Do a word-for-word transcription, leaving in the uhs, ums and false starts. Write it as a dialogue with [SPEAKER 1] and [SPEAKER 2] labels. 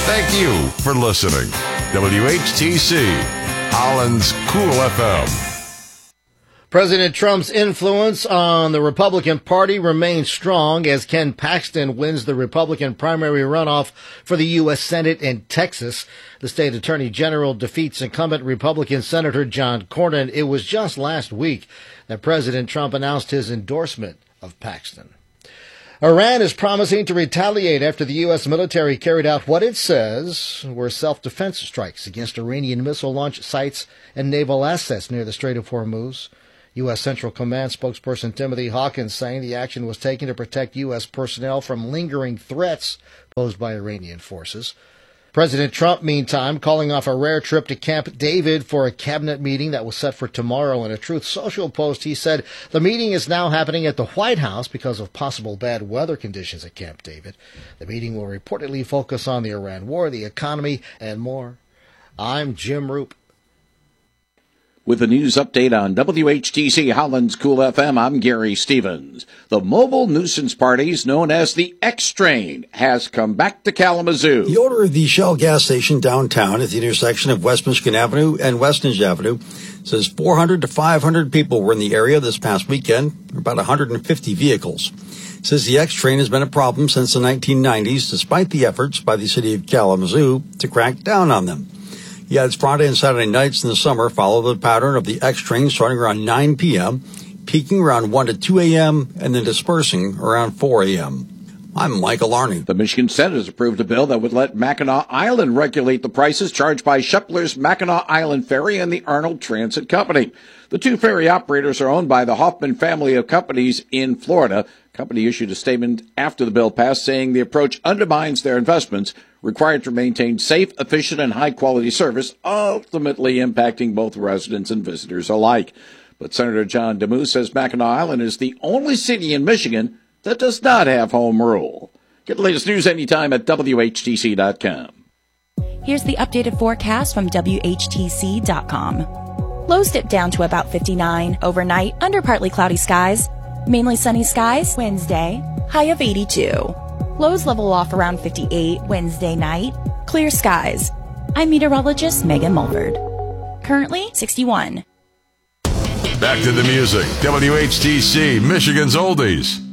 [SPEAKER 1] Thank you for listening. W H T C, Holland's Cool F M.
[SPEAKER 2] President Trump's influence on the Republican Party remains strong as Ken Paxton wins the Republican primary runoff for the U S Senate in Texas. The state attorney general defeats incumbent Republican Senator John Cornyn. It was just last week that President Trump announced his endorsement of Paxton. Iran is promising to retaliate after the U S military carried out what it says were self-defense strikes against Iranian missile launch sites and naval assets near the Strait of Hormuz. U S. Central Command spokesperson Timothy Hawkins saying the action was taken to protect U S personnel from lingering threats posed by Iranian forces. President Trump, meantime, calling off a rare trip to Camp David for a cabinet meeting that was set for tomorrow. In a Truth Social post, he said the meeting is now happening at the White House because of possible bad weather conditions at Camp David. The meeting will reportedly focus on the Iran war, the economy, and more. I'm Jim Roop.
[SPEAKER 3] With the news update on W H T C Holland's Cool F M, I'm Gary Stevens. The mobile nuisance parties known as the X Train has come back to Kalamazoo.
[SPEAKER 4] The owner of the Shell gas station downtown at the intersection of West Michigan Avenue and Westnedge Avenue says four hundred to five hundred people were in the area this past weekend, about one hundred fifty vehicles. Says the X Train has been a problem since the nineteen nineties, despite the efforts by the city of Kalamazoo to crack down on them. He adds Friday and Saturday nights in the summer follow the pattern of the X Train starting around nine p.m., peaking around one to two a.m., and then dispersing around four a.m. I'm Michael Arney.
[SPEAKER 3] The Michigan Senate has approved a bill that would let Mackinac Island regulate the prices charged by Shepler's Mackinac Island Ferry and the Arnold Transit Company. The two ferry operators are owned by the Hoffman family of companies in Florida. The company issued a statement after the bill passed saying the approach undermines their investments required to maintain safe, efficient, and high-quality service, ultimately impacting both residents and visitors alike. But Senator John Demus says Mackinac Island is the only city in Michigan that does not have home rule. Get the latest news anytime at W H T C dot com.
[SPEAKER 5] Here's the updated forecast from W H T C dot com. Lows dip down to about fifty-nine. Overnight, under partly cloudy skies. Mainly sunny skies Wednesday, high of eighty-two. Lows level off around fifty-eight Wednesday night. Clear skies. I'm meteorologist Megan Mulford. Currently sixty-one.
[SPEAKER 1] Back to the music. W H T C, Michigan's Oldies.